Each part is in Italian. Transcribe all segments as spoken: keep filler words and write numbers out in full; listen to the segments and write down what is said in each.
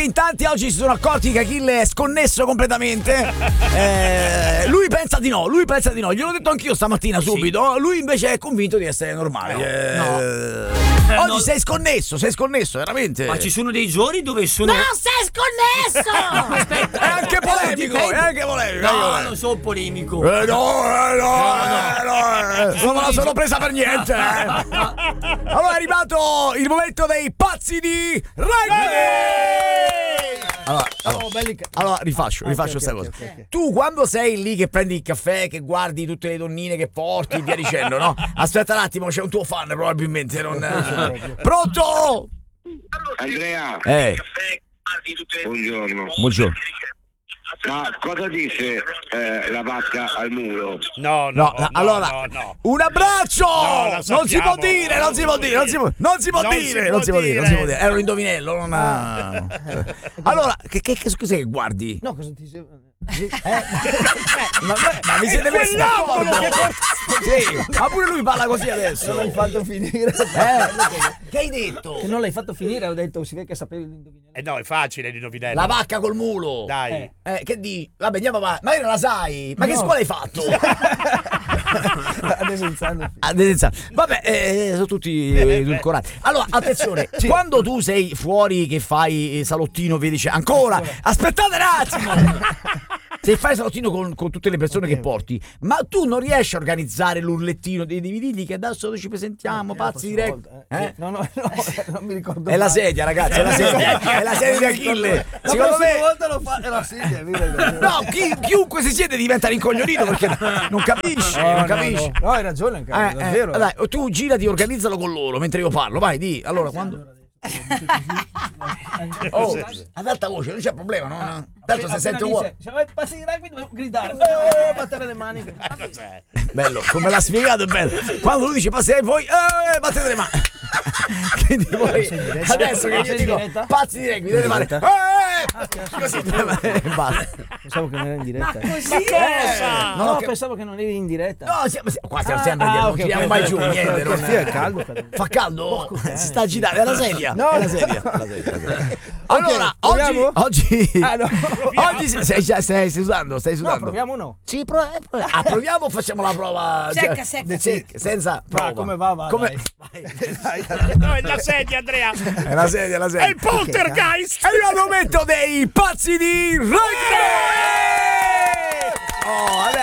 in tanti oggi si sono accorti che Achille è sconnesso completamente. Eh, lui pensa di no, lui pensa di no. Gliel'ho detto anch'io stamattina subito. Sì. Lui invece è convinto di essere normale. No, eh, no. Oggi no. sei sconnesso, sei sconnesso, veramente. Ma ci sono dei giorni dove sono. No, sei sconnesso! Aspetta, è anche polemico, è anche polemico. No, non sono polemico. Eh, no, eh, no, eh, no, eh. Non me la sono presa per niente. Eh. Allora è arrivato il momento dei pazzi di rugby. Allora, allora, Oh, belli ca- allora rifaccio, Ah, rifaccio ok, questa ok, cosa. ok, ok. Tu quando sei lì che prendi il caffè, che guardi tutte le donnine che porti e via dicendo, no? Aspetta un attimo, c'è un tuo fan probabilmente, non... Pronto? Andrea, Eh, buongiorno. buongiorno. Ma cosa dice eh, la vacca al muro? No, No, no, no, allora, no, no. un abbraccio! No, lo non si può sappiamo. dire, non si può dire, non si può, non si può Non dire, si non si può può dire, non dire. si può dire. Era un indovinello, non ha... Allora, che, che, che cos'è che guardi? No, cosa ti sei... Eh? ma, ma mi siete messi d'accordo? Sì, ma pure lui parla così adesso. Non l'hai fatto finire. Eh? Che hai detto? Che non l'hai fatto finire, ho detto, si vede che sapevi l'indovinello. Eh no, è facile l'indovinello. La vacca col mulo. Dai. Eh. Eh, che di? Vabbè, andiamo avanti. Ma io non la sai. Ma che No. scuola hai fatto? Adesso iniziando. Adesso, vabbè, eh, sono tutti edulcorati. Allora, attenzione, quando tu sei fuori che fai salottino, vedi, dice ancora, aspettate un attimo. Se fai salottino con, con tutte le persone che porti, ma tu non riesci a organizzare l'urlettino, devi dirgli che adesso ci presentiamo, pazzi di rugby. Eh? No, no, no, non mi ricordo. È la mai. sedia, ragazzi, è la sedia, è la sedia di Achille. La Secondo prossima me, volta lo fa, è la sedia. mira. no, chi, chiunque si siede diventa rincoglionito perché non capisci, No, non no, capisci. No, no, hai ragione, Eh, è vero. eh, dai, tu girati, organizzalo con loro mentre io parlo, vai, di. Allora, quando... Oh, ad alta voce, non c'è problema, no? Tanto se sente uguale. Passi di rugby, devo gridare. Eh, battere le mani. Bello, come l'ha spiegato è bello. Quando lui dice passerei voi, eh, battete le mani. Quindi voi, adesso che io dico pazzi di rugby, delle mani. Eh, così, basta. Pensavo che non era in diretta. Ma cosa? No, che- pensavo che non eri in diretta. No, siamo, qua stiamo sempre Ah, dietro, ok, non tiriamo ok, mai ok, giù ok, niente. ok, non- sì, è caldo, però. Fa caldo? Si sta agitando, è la sedia. No, è la sedia. È la sedia, è la sedia. Allora, oggi, proviamo? oggi, Ah, no. oggi sei, sei, stai, stai sudando, stai No, sudando. proviamo o no? Sì, pro- eh, pro- ah, proviamo o facciamo la prova? Secca, cioè, secca, de- secca. senza prova. come va, va, Come... No, è la sedia, Andrea. È la sedia, è la È sedia. il poltergeist. È arrivato il momento dei pazzi di rugby! Oh, vabbè,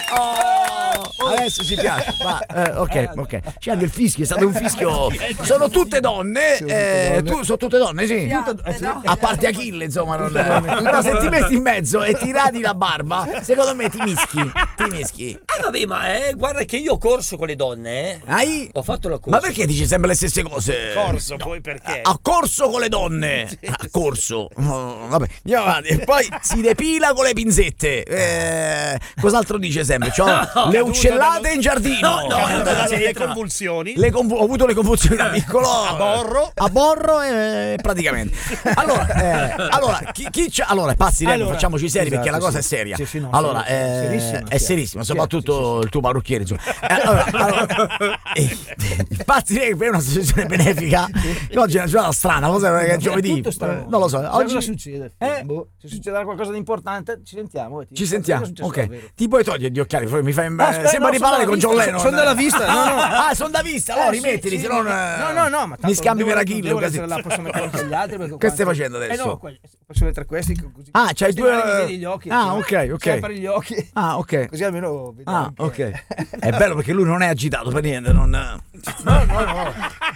oh, adesso ci piace. Va, eh, ok, ok. C'è anche il fischio, è stato un fischio. Sono tutte donne. Eh, tu sono tutte donne, sì. Piatte, no? A parte Achille, insomma, non però se ti metti in mezzo e ti radi la barba, secondo me ti mischi. Ti mischi. Ah, vabbè, ma eh, guarda che io ho corso con le donne, eh. Hai? Ho fatto la corsa. Ma perché dici sempre le stesse cose? Corso, poi perché? Ha corso con le donne. Ha corso. Oh, vabbè, andiamo avanti. E poi si depila con le pinzette. Eh, cos'altro dice sempre? C'ho le uccellate in giardino. No, no, no, le c'entra. convulsioni. Le convu- ho avuto le convulsioni da piccolo. A borro. A borro e praticamente. Allora, eh, allora, chi, chi c'ha, allora, pazzi, Remo, Allora, facciamoci seri esatto, perché la cosa sì. è seria. Sì, sì, no, allora, sì, eh, serissima, è chiaro. serissima, soprattutto Chiaro, sì, il tuo parrucchiere. Insomma. Eh, allora, allora, eh, pazzi, Remo, per una associazione benefica. Oggi è una giornata strana, cosa che è giovedì. Tutto strano. Non lo so. Sai Oggi cosa succede? Eh? Boh, se succederà qualcosa di importante, ci sentiamo. e ti- ci sentiamo. cosa è successo Ok. davvero? Ti puoi togliere gli occhiali, mi fai No, aspetta, sembra no, di sono parlare dalla con John vista, Lennon. sono dalla vista, no, no. Ah, sono da vista, allora Eh, sì, rimettili, sì, se non no, no, no, ma tanto mi scambi devo- per Achille. devo così. essere là, posso mettere anche gli altri, perché Che qua- stai facendo adesso? Eh no, quelli- posso mettere questi così. Ah, c'hai Così due- magari mi vedi gli occhi. Ah, sì. ok, ok. Se apri gli occhi. Ah, ok. Così almeno vedo Ah, anche- ok. È bello perché lui non è agitato per niente, non... No, no, no.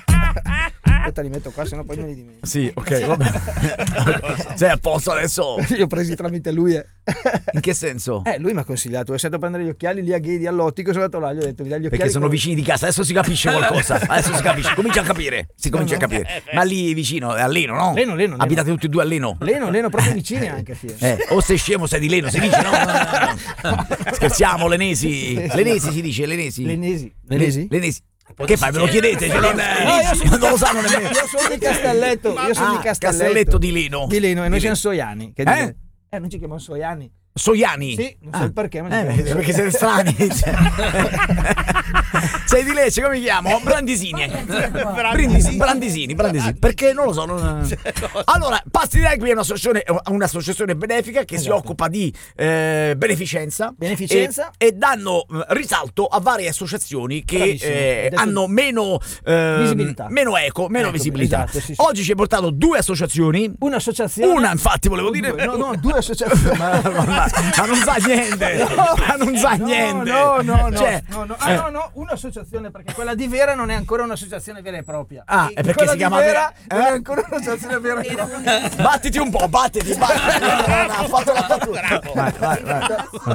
Aspetta, li metto qua, sennò poi me li dimentico. Sì, ok, va bene. Sei a posto adesso? Li ho presi tramite lui. Eh, In che senso? eh lui mi ha consigliato, è stato a prendere gli occhiali lì a Ghedi all'ottico, sono andato là, gli ho detto, mi dai gli occhiali. Perché sono con- vicini di casa, adesso si capisce qualcosa. Adesso si capisce, comincia a capire. Si comincia a capire. Ma lì vicino, è a Leno, no? Leno, Leno, Leno. Abitate tutti e due a Leno? Leno, Leno, proprio vicini anche, sì. Eh, o sei scemo sei di Leno, si dice no? no, no, no. Scherziamo, Lenesi. Lenesi si dice, Lenesi. Lenesi. Lenesi. Lenesi. Che fai? Me lo chiedete? Che non, è- No, io sono- non lo sanno nemmeno. Io sono di Castelletto, io sono Ah, di Castelletto. Castelletto di Leno. Di Leno, e noi Di siamo Leno. Soiani. Che Eh? dire? Eh, non ci chiamano Soiani. Soiani. Sì, non so Ah. il perché, ma Eh, perché siete strani. Sei di Lecce, come mi chiamo? Brandisini. Brindisi- Brandisini, Brandisini. Perché non lo so. Non... Allora, Pasti di Rugby è un'associazione, un'associazione benefica che si Esatto. occupa di eh, beneficenza. Beneficenza. E, e danno eh, risalto a varie associazioni che Bravissimo. eh, Adesso- hanno meno ehm, Visibilità. meno eco, meno Ecco, visibilità. esatto, sì, sì. Oggi ci hai portato due associazioni. Un'associazione. Una, infatti, volevo dire. Due, no, no, due associazioni. ma, ma- ma non sa niente, ma non sa No, niente. no, no, no, Cioè, no, no. Ah, eh, no, no, un'associazione, perché quella di Vera non è ancora un'associazione vera e propria. Ah, E è perché quella si di chiama Vera Vera- non eh? è ancora un'associazione vera e propria. Battiti un po', battiti, battiti. Ha fatto la battuta. Vai, vai, vai.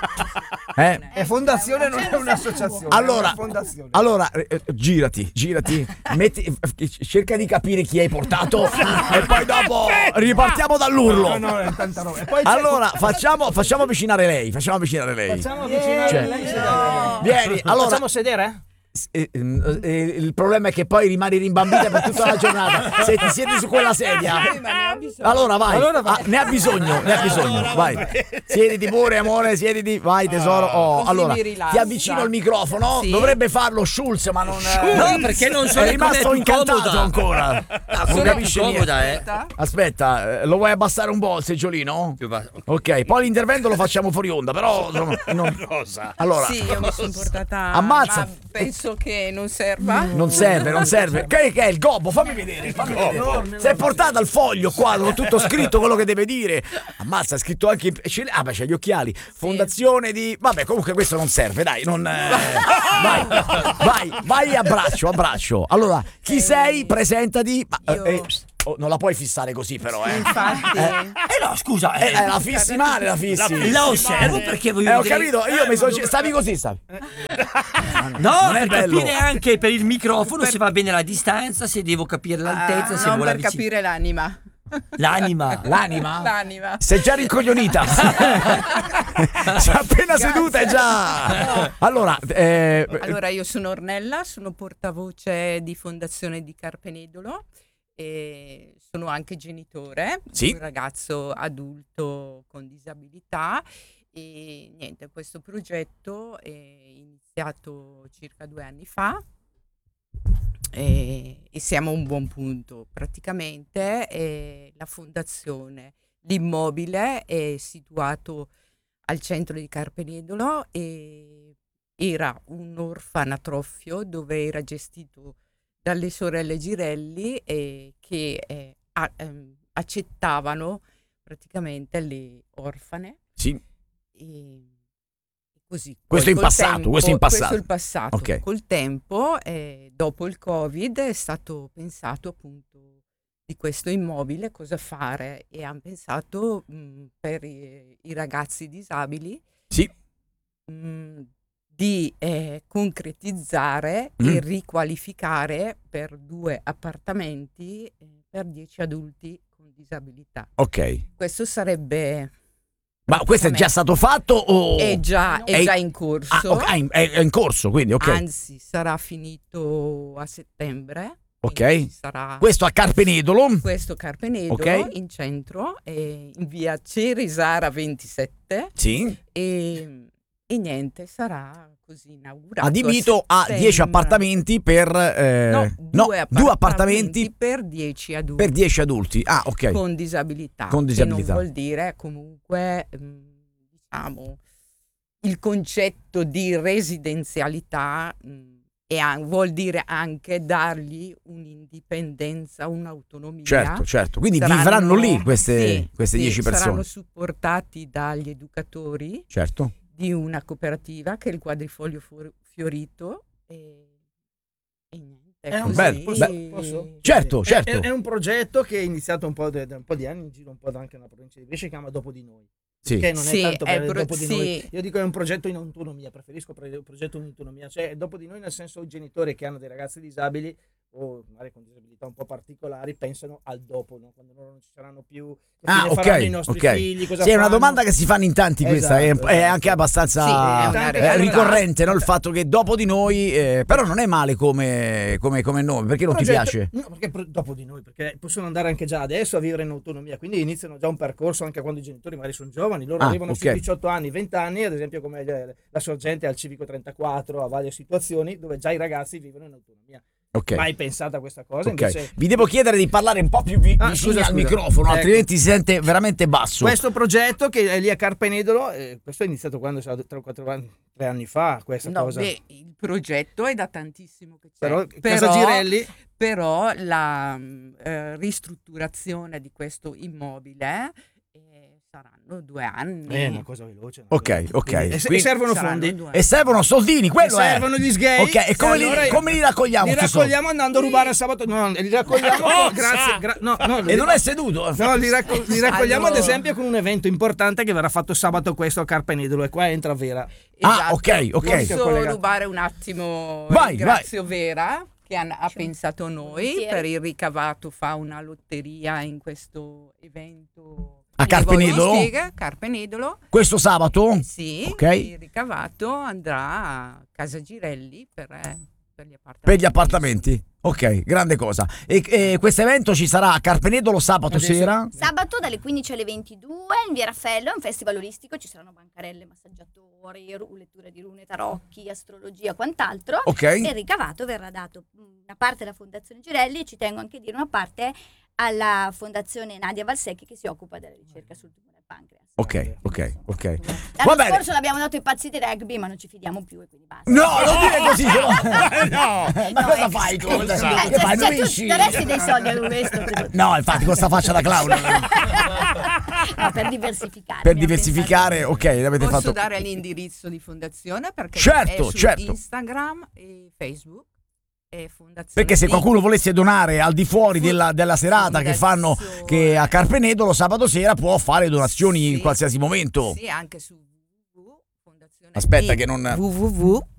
Eh? È fondazione, non è un'associazione. Allora, è una fondazione. allora eh, eh, girati, girati, metti, eh, cerca di capire chi hai portato e poi dopo ripartiamo dall'urlo. No, no, è tanta roba. E poi c'è- Allora, facciamo, facciamo avvicinare lei, facciamo avvicinare lei. facciamo avvicinare Cioè, lei sedere. Vieni, Lo allora, facciamo sedere? eh, eh, eh, il problema è che poi rimani rimbambita per tutta la giornata. Se ti siedi su quella sedia, allora vai, Allora vai. Ah, ne ha bisogno, ne ha bisogno. Vai, siediti pure, amore, siediti, vai, tesoro. Oh, Così allora mi rilasso. ti avvicino il microfono. Sì. Dovrebbe farlo Schulz, ma non. eh, No, perché non so è com'è rimasto più incantato comoda. ancora. Ah, Non sono capisce più comoda, niente. eh. Aspetta, eh, lo vuoi abbassare un po' il seggiolino? Più basso. Ok, poi l'intervento lo facciamo fuori onda, però insomma, non- Cosa? allora Sì, io mi sono portata. Ammazza. Ma penso che non serva. non serve, non serve. Che, che è il gobbo? Fammi vedere, fammi vedere. Si è portata il foglio qua, con tutto scritto quello che deve dire. Ammazza, è scritto anche in- c'è- ah, beh, c'è gli occhiali. Fondazione di vabbè, comunque questo non serve, dai, non eh, vai, vai, vai a braccio, a braccio. Allora, chi sei? Presentati. Ma, eh, Io- eh, oh, non la puoi fissare così però, eh. Infatti. Eh no, scusa, Eh, eh, eh, la fissi male, la fissi. la osservo perché voglio Eh, ho vedere- capito, io mi sono stavi così, stavi. No, non è per bello. capire anche per il microfono se va bene la distanza, se devo capire l'altezza, Ah, se non vuole per capire l'anima. l'anima. L'anima? L'anima. Sei già rincoglionita. Sei appena seduta e già. Allora, eh, Allora, io sono Ornella, sono portavoce di Fondazione di Carpenedolo e sono anche genitore Sì. di un ragazzo adulto con disabilità. E niente, questo progetto è iniziato circa due anni fa e, e siamo a un buon punto. Praticamente eh, la fondazione, l'immobile è situato al centro di Carpenedolo e era un orfanatrofio dove era gestito dalle sorelle Girelli e che eh, a- ehm, accettavano praticamente le orfane. sì. E così. Questo Poi in col passato, tempo- questo in passato. Questo è il passato. Ok. Col tempo, eh, dopo il Covid, è stato pensato appunto di questo immobile, cosa fare, e hanno pensato mh, per i, i ragazzi disabili Sì. mh, di eh, concretizzare Mm. e riqualificare per due appartamenti eh, per dieci adulti con disabilità. Ok. Questo sarebbe... Ma questo è già stato fatto o È già, è È- già in corso, Ah, ok, è in- è, è in corso, quindi ok. anzi sarà finito a settembre. Ok. quindi Sarà Questo a Carpenedolo. questo Carpenedolo Ok. in centro, eh, in via Cerisara ventisette Sì. e, e niente, sarà così inaugurato. Adibito a settembre. dieci appartamenti per eh, No, no, due, due appartamenti per dieci adulti. per dieci adulti. Ah, ok. Con disabilità. Con disabilità. Che non vuol dire comunque, mm, diciamo, il concetto di residenzialità mm, e an- vuol dire anche dargli un'indipendenza, un'autonomia. Certo, certo. Quindi Saranno- vivranno lì queste, sì, queste sì, dieci Saranno persone. supportati dagli educatori Certo. di una cooperativa che è il Quadrifoglio Fu- Fiorito e, e niente. È un così. bello, posso- beh, posso? Certo, È- certo. È, è un progetto che è iniziato un po', de- da un po' di anni in giro, un po' anche nella provincia di Brescia, si chiama Dopo di Noi. Sì. Che non è Sì, tanto è per pro- Dopo di sì. Noi. Io dico è un progetto in autonomia, preferisco pre- un progetto in autonomia. Cioè, Dopo di Noi nel senso i genitori che hanno dei ragazzi disabili o magari con disabilità un po' particolari pensano al dopo, no? Quando loro non ci saranno più, che Ah, fine ok, faranno i nostri ok. figli, cosa Sì, è una fanno? domanda che si fanno in tanti questa, è, Esatto, è esatto. anche abbastanza Sì, è una eh, realtà. ricorrente, no? Il fatto che dopo di noi, eh, però non è male come, come, come nome, perché non ti Progetto- piace? No, perché pro- dopo di noi, perché possono andare anche già adesso a vivere in autonomia, quindi iniziano già un percorso anche quando i genitori magari sono giovani, loro Ah, arrivano ok. sui diciotto anni, venti anni, ad esempio come le- la sorgente al civico trentaquattro, a varie situazioni dove già i ragazzi vivono in autonomia. Ok. Mai pensata questa cosa, Ok. invece Vi devo chiedere di parlare un po' più vi- Ah, vicini scusa, al scusa. microfono, Ecco. altrimenti si sente veramente basso. questo progetto che è lì a Carpenedolo, eh, questo è iniziato quando sarà tre o quattro anni, tre anni fa, questa No, cosa. beh, il progetto è da tantissimo che c'è. Però, Però- Casa Girelli, però la mh, eh, ristrutturazione di questo immobile eh, saranno due anni. è una cosa veloce. una Ok, cosa- ok. E, se- Quindi servono Saranno fondi. due E servono soldini, quello E è. servono gli sgay. Ok, e come, allora li, come li raccogliamo? Li questi soldi? raccogliamo andando a rubare il sabato. No, li raccogliamo. Cosa? grazie. gra- no, no, E li- non è seduto? No, li, racco- li raccogliamo Allora- ad esempio con un evento importante che verrà fatto sabato questo a Carpenedolo e qua entra Vera. Ah, ok, ok. Posso Collegato. rubare un attimo? Vai, Ringrazio Vera che ha, ha pensato a noi. Volentieri. Per il ricavato fa una lotteria in questo evento A Carpenedolo? Spiega, Carpenedolo. Questo sabato? Sì, Ok. il ricavato andrà a Casa Girelli per, eh, per gli appartamenti. Per gli appartamenti? Ok, grande cosa. E, e questo evento ci sarà a Carpenedolo sabato Adesso- sera? Sabato dalle quindici alle ventidue in via Raffaello, è un festival olistico, ci saranno bancarelle, massaggiatori, ru- lettura di rune, tarocchi, astrologia, quant'altro. Ok. E il ricavato verrà dato una parte alla Fondazione Girelli e ci tengo anche a dire una parte alla Fondazione Nadia Valsecchi che si occupa della ricerca sul tumore al pancreas. Ok, ok, ok. L'anno Va bene. scorso l'abbiamo dato ai pazzi di rugby, ma non ci fidiamo più e quindi basta. No, non dire così. no. No, Ma No, cosa eh, fai tu? eh, Che cioè, fai? cioè, Non tu esci? daresti dei soldi a questo? No, infatti, con sta faccia da clown. No, per diversificare. Per abbiamo diversificare, pensato- ok, l'avete Posso fatto. dare l'indirizzo di fondazione perché Certo, è su certo. Instagram e Facebook e fondazione. Perché se di- qualcuno volesse donare al di fuori Fu- della, della serata che fanno fondazione. che a Carpenedolo sabato sera può fare donazioni Sì, in qualsiasi momento. Sì, anche su www. Fondazione Aspetta di- che non- www